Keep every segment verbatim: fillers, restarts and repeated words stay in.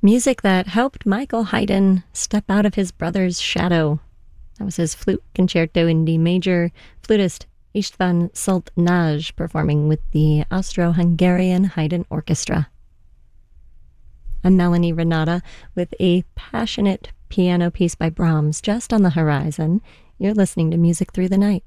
Music that helped Michael Haydn step out of his brother's shadow. That was his flute concerto in D major, flutist István Szolnay performing with the Austro-Hungarian Haydn Orchestra. I'm Melanie Renata with a passionate piano piece by Brahms just on the horizon. You're listening to Music Through the Night.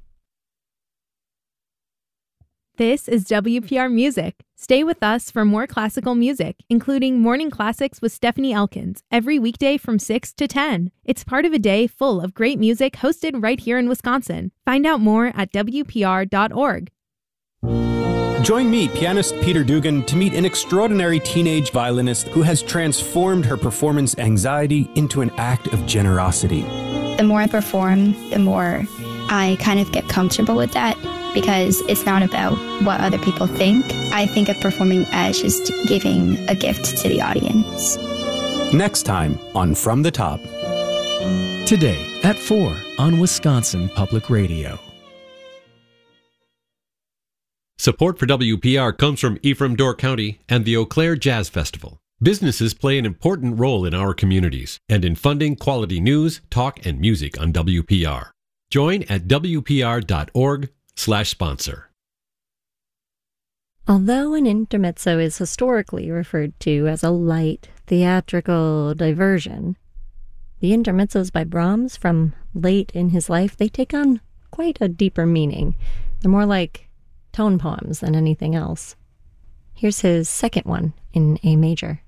This is W P R Music. Stay with us for more classical music, including Morning Classics with Stephanie Elkins, every weekday from six to ten. It's part of a day full of great music hosted right here in Wisconsin. Find out more at W P R dot org. Join me, pianist Peter Dugan, to meet an extraordinary teenage violinist who has transformed her performance anxiety into an act of generosity. The more I perform, the more I kind of get comfortable with that, because it's not about what other people think. I think of performing as just giving a gift to the audience. Next time on From the Top. Today at four on Wisconsin Public Radio. Support for W P R comes from Ephraim Door County and the Eau Claire Jazz Festival. Businesses play an important role in our communities and in funding quality news, talk, and music on W P R. Join at W P R dot org slash sponsor. Although an intermezzo is historically referred to as a light, theatrical diversion, the intermezzos by Brahms from late in his life, they take on quite a deeper meaning. They're more like tone poems than anything else. Here's his second one in A major.